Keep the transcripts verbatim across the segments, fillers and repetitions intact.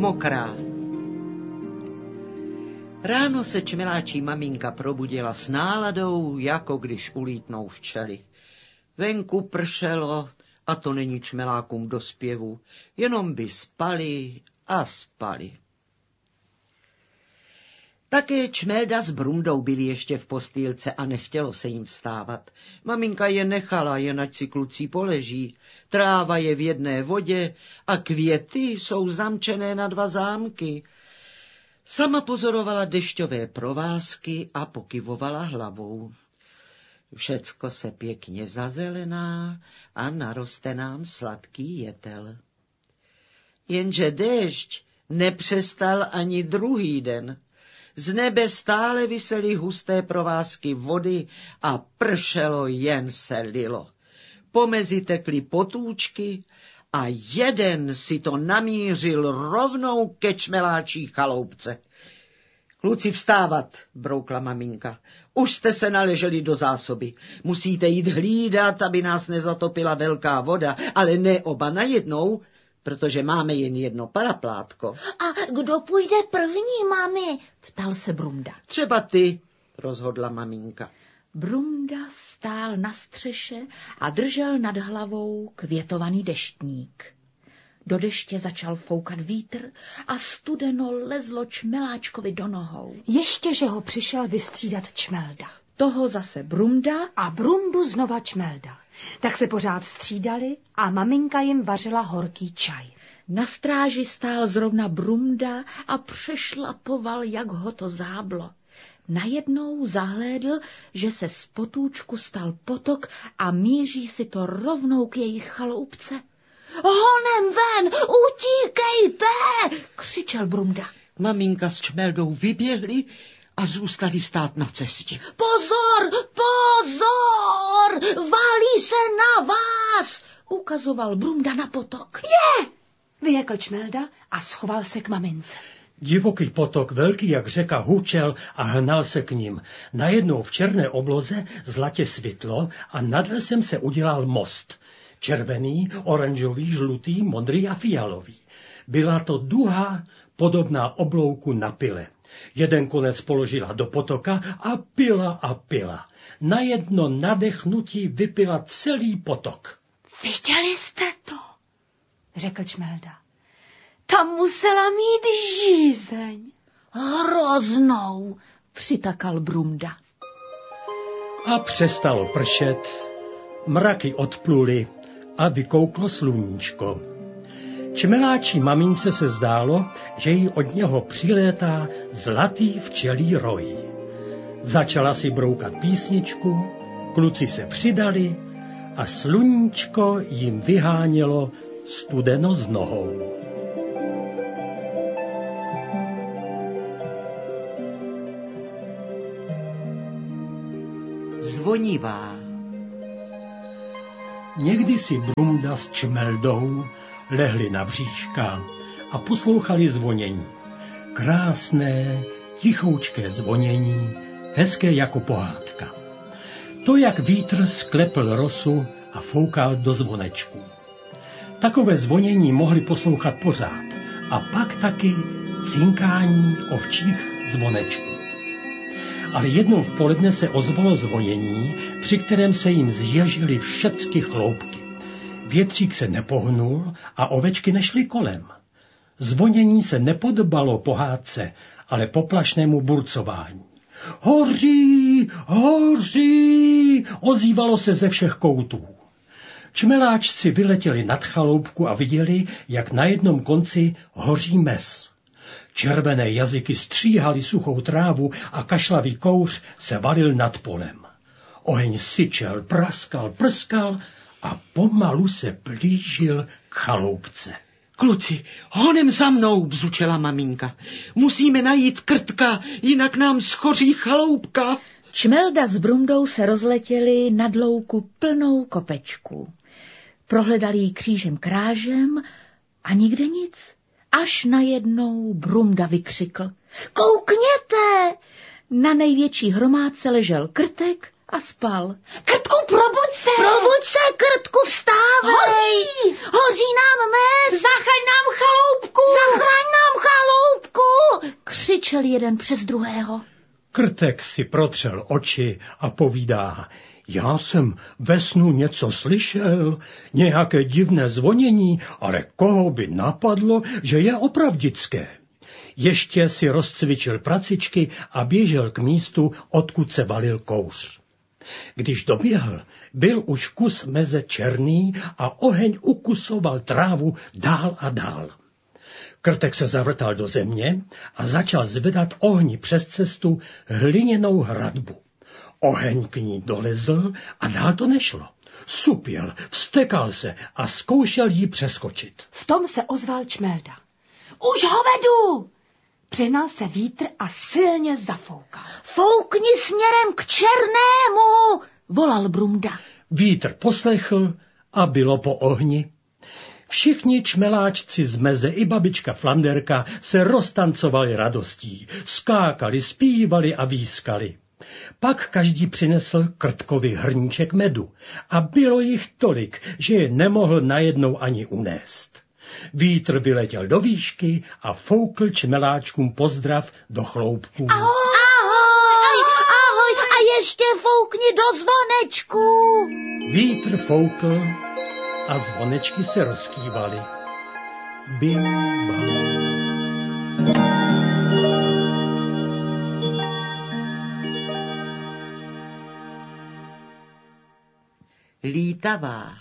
mokrá. Ráno se čmeláčí maminka probudila s náladou, jako když ulítnou včely. Venku pršelo a to není čmelákům do zpěvu, jenom by spali a spali. Také Čmelda s Brundou byli ještě v postýlce a nechtělo se jim vstávat. Maminka je nechala, jen ať si kluci poleží. Tráva je v jedné vodě a květy jsou zamčené na dva zámky. Sama pozorovala dešťové provázky a pokyvovala hlavou. Všecko se pěkně zazelená a naroste nám sladký jetel. Jenže déšť nepřestal ani druhý den. Z nebe stále visely husté provázky vody a pršelo, jen se lilo. Pomezi tekly potůčky a jeden si to namířil rovnou ke čmeláčí chaloupce. Kluci, vstávat, broukla maminka. Už jste se naleželi do zásoby. Musíte jít hlídat, aby nás nezatopila velká voda, ale ne oba najednou, protože máme jen jedno paraplátko. A kdo půjde první, mami? Ptal se Brunda. Třeba ty, rozhodla maminka. Brunda stál na střeše a držel nad hlavou květovaný deštník. Do deště začal foukat vítr a studeno lezlo čmeláčkovi do nohou. Ještě, že ho přišel vystřídat Čmelda. Toho zase Brunda a Brundu znova Čmelda. Tak se pořád střídali a maminka jim vařila horký čaj. Na stráži stál zrovna Brunda a přešlapoval, jak ho to záblo. Najednou zahlédl, že se z potůčku stal potok a míří si to rovnou k jejich chaloupce. Honem ven, utíkejte, křičel Brunda. Maminka s Čmeldou vyběhli a zůstali stát na cestě. Pozor, pozor, válí se na vás, ukazoval Brunda na potok. Je, vyjekl Čmelda a schoval se k mamince. Divoký potok, velký jak řeka, hučel a hnal se k ním. Najednou v černé obloze zlatě svitlo a nad lesem se udělal most. Červený, oranžový, žlutý, modrý a fialový. Byla to duha podobná oblouku na pile. Jeden konec položila do potoka a pila a pila. Na jedno nadechnutí vypila celý potok. Viděli jste to? Řekl Čmelda. Tam musela mít žízeň. Hroznou, přitakal Brunda. A přestalo pršet, mraky odpluly a vykouklo sluníčko. Čmeláčí mamince se zdálo, že jí od něho přilétá zlatý včelí roj. Začala si broukat písničku, kluci se přidali a sluníčko jim vyhánělo studeno z nohou. Zvonivá. Někdy si Brunda s Čmeldou lehli na bříška a poslouchali zvonění. Krásné, tichoučké zvonění, hezké jako pohádka. To, jak vítr sklepl rosu a foukal do zvonečku. Takové zvonění mohli poslouchat pořád a pak taky cinkání ovčích zvonečků. Ale jednou v poledne se ozvalo zvonění, při kterém se jim zježily všecky chloupky. Větřík se nepohnul a ovečky nešly kolem. Zvonění se nepodobalo pohádce, ale poplašnému burcování. Hoří, hoří, ozývalo se ze všech koutů. Čmeláčci vyletěli nad chaloupku a viděli, jak na jednom konci hoří mes. Červené jazyky stříhaly suchou trávu a kašlavý kouř se valil nad polem. Oheň syčel, praskal, prskal a pomalu se blížil k chaloupce. Kluci, honem za mnou, bzučela maminka. Musíme najít Krtka, jinak nám schoří chaloupka. Čmelda s Brundou se rozletěli nad louku plnou kopečků. Prohledali ji křížem krážem a nikde nic. Až najednou Brunda vykřikl. Koukněte! Na největší hromádce ležel Krtek a spal. Krtku, probuď se! Probuď se, Krtku, vstávej! Hoří! Hoří nám mes! Zachraň nám chaloupku! Zachraň nám mlčeli jeden přes druhého. Krtek si protřel oči a povídá: já jsem ve snu něco slyšel, nějaké divné zvonění, ale koho by napadlo, že je opravdické. Ještě si rozcvičil pracičky a běžel k místu, odkud se valil kouř. Když doběhl, byl už kus meze černý a oheň ukusoval trávu dál a dál. Krtek se zavrtal do země a začal zvedat ohni přes cestu hliněnou hradbu. Oheň k ní dolezl a dál to nešlo. Supěl, vztekal se a zkoušel jí přeskočit. V tom se ozval Čmelda. Už ho vedu! Přehnal se vítr a silně zafoukal. Foukni směrem k černému, volal Brumda. Vítr poslechl a bylo po ohni. Všichni čmeláčci z meze i babička Flanderka se roztancovali radostí, skákali, zpívali a výskali. Pak každý přinesl Krtkovi hrníček medu a bylo jich tolik, že je nemohl najednou ani unést. Vítr vyletěl do výšky a foukl čmeláčkům pozdrav do chloupků. Ahoj, ahoj, ahoj a ještě foukni do zvonečku. Vítr foukl a zvonečky se rozkývaly. Bim, bam. Lítavá.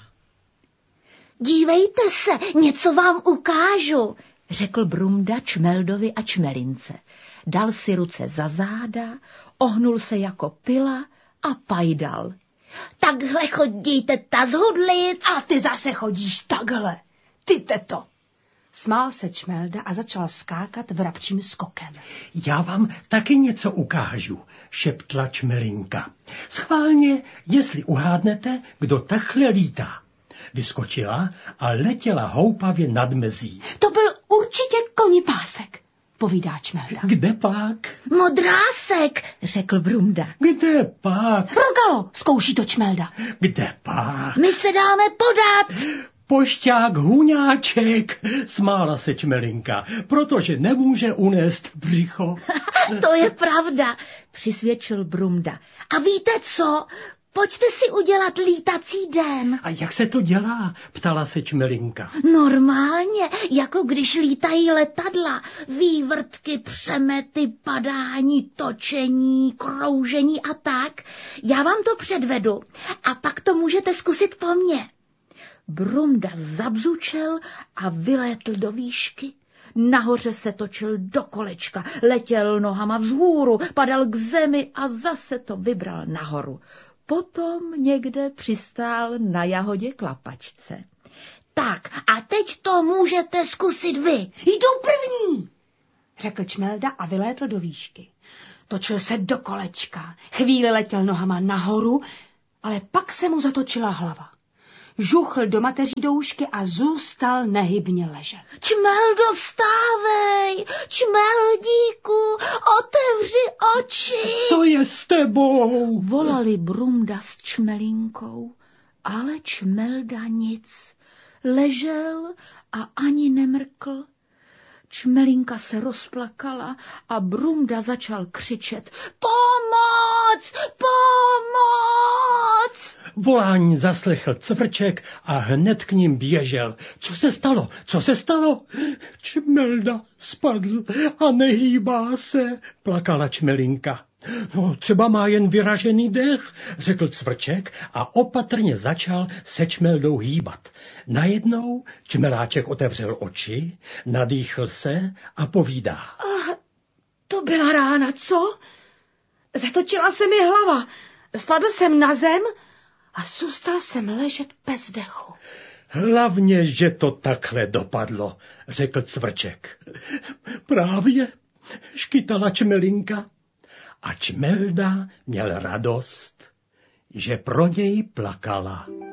Dívejte se, něco vám ukážu, řekl Brumda Čmeldovi a Čmelince. Dal si ruce za záda, ohnul se jako pila a pajdal. Takhle chodíte ta zhudlic. A ty zase chodíš takhle. Ty teto. Smál se Čmelda a začal skákat vrabčím skokem. Já vám taky něco ukážu, šeptla Čmelinka. Schválně, jestli uhádnete, kdo takhle lítá. Vyskočila a letěla houpavě nad mezí. To byl určitě konipásek, povídá Čmelda. Kde pak? Modrásek, řekl Brumda. Kde pak? Rogalo, zkouší to Čmelda. Kde pak? My se dáme podat. Pošťák Huňáček, smála se Čmelinka, protože nemůže unést břicho. To je pravda, přisvědčil Brumda. A víte co? Pojďte si udělat lítací den. A jak se to dělá? Ptala se Čmelinka. Normálně, jako když lítají letadla. Vývrtky, přemety, padání, točení, kroužení a tak. Já vám to předvedu a pak to můžete zkusit po mně. Brumda zabzučel a vylétl do výšky. Nahoře se točil do kolečka, letěl nohama vzhůru, padal k zemi a zase to vybral nahoru. Potom někde přistál na jahodě klapačce. Tak a teď to můžete zkusit vy. Jdou první, řekl Čmelda a vylétl do výšky. Točil se do kolečka, chvíli letěl nohama nahoru, ale pak se mu zatočila hlava. Žuchl do mateří doušky a zůstal nehybně ležet. Čmeldo, vstávej! Čmeldíku, otevři oči! Co je s tebou? Volali Brumda s Čmelinkou, ale Čmelda nic. Ležel a ani nemrkl. Čmelinka se rozplakala a Brumda začal křičet. Pomoc! Pomoc! Volání zaslechl Cvrček a hned k ním běžel. Co se stalo? Co se stalo? Čmelda spadl a nehýbá se, plakala Čmelinka. No, třeba má jen vyražený dech, řekl Cvrček a opatrně začal se Čmeldou hýbat. Najednou Čmeláček otevřel oči, nadýchl se a povídá. Ah, to byla rána, co? Zatočila se mi hlava, spadl jsem na zem a zůstal jsem ležet bez dechu. Hlavně, že to takhle dopadlo, řekl Cvrček. Právě, škytala Čmelinka. A Čmelda měl radost, že pro něj plakala.